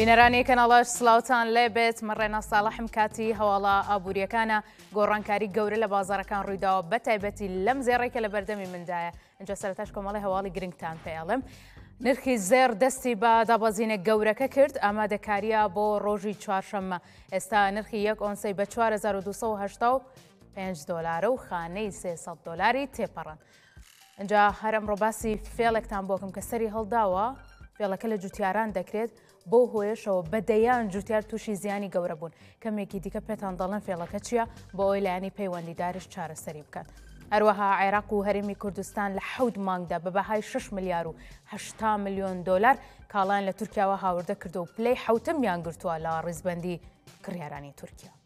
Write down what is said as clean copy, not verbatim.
بینەرانی کەناڵەش سلااوان لێبێت مەڕێنە ساڵحم کاتی هەواڵە ئابوووریەکانە گۆڕانکاری گەورە لە بازارەکان ڕوویداوە بە تایبەتی لەم زێڕێکە لە بەردەمی مندایە اینجا سەرەتاش کۆمەڵی هەواڵی گرنگتان پێڵم نرخی زێر دەستی بە دابەزینە گەورەکە کرد ئامادەکاریە بۆ ڕۆژی چوارشەممە ئێستا نرخی یەک ئۆنسەی بە 4285 دۆلارە و خانەی 300 دۆلاری تێپەڕن اینجا هەرم ڕۆباسی فێڵێکتان بۆکەم کە سەری هەڵداوە فێڵەکە لە جوتیاران دەکرێت بۆ هۆیشەوە بەدەیان جوتیار تووشی زیانی گەورە بوون کەمێکی دیکە پێتان دەڵێن فێڵەکە چییە بۆ ئەوی لایانی پەیوەندیداریش چارەسەری بکات هەروەها عێراق و هەرێمی کوردستان لە 7 مانگدا بە بەهای 6 ملیار و 8 ملیۆن دۆلار کاڵان لە تورکیاوە هاوردە کردو و پلەی حوتمیان گرتووە لە ڕیزبەندی کڕیارانی تورکیا.